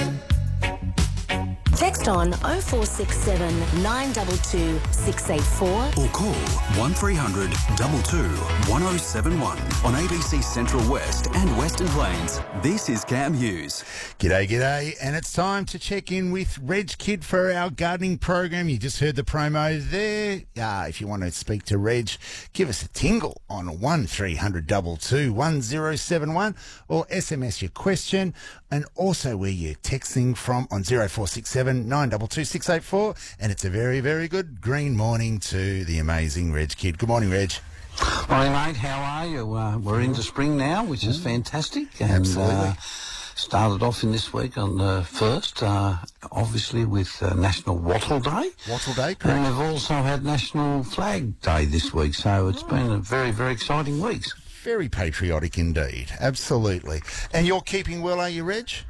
Text on 0467 922 684. Or call 1300 22 1071 on ABC Central West and Western Plains. This is Cam Hughes. G'day, and it's time to check in with Reg Kidd for our gardening program. You just heard the promo there. If you want to speak to Reg, give us a tingle on 1300 22 1071 or SMS your question, and also where you're texting from on 0467 922 684. And it's a very, very good green morning to the amazing Reg Kidd. Good morning, Reg. Morning, mate. How are you? We're into spring now, which is fantastic. And, Absolutely. Started off in this week on the 1st, obviously with National Wattle Day. Wattle Day, correct. And we've also had National Flag Day this week, so it's been a very, very exciting week. Very patriotic indeed. Absolutely. And you're keeping well, are you, Reg?